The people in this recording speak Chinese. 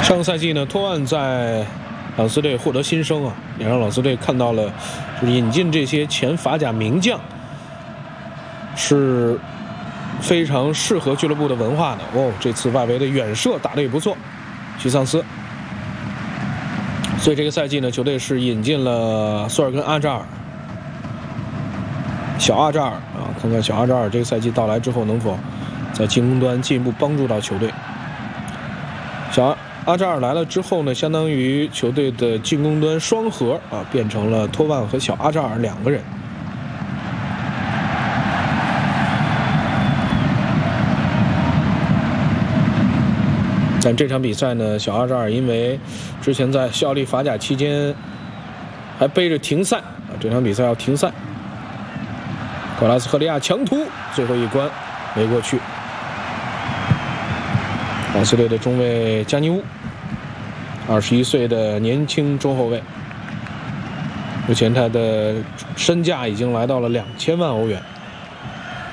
上个赛季呢，托万在朗斯队获得新生啊，也让朗斯队看到了，就是引进这些前法甲名将是非常适合俱乐部的文化的哦。这次外围的远射打得也不错，许桑斯。所以这个赛季呢，球队是引进了索尔根·阿扎尔，小阿扎尔啊，看看小阿扎尔这个赛季到来之后能否在进攻端进一步帮助到球队。小阿扎尔来了之后呢，相当于球队的进攻端双核啊，变成了托万和小阿扎尔两个人。但这场比赛呢，小阿扎尔因为之前在效力法甲期间还背着停赛啊，这场比赛要停赛。格拉斯赫利亚强突，最后一关没过去。朗斯队的中卫加尼乌，21岁的年轻中后卫，目前他的身价已经来到了2000万欧元。